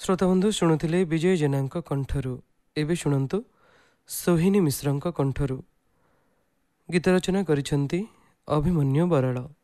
श्रोताबंधु शुणुले विजय जेना कंठरू एवं शुणु सोहिनी मिश्र कंठरू गीत रचना करिसेंती अभिमन्यु बराड़।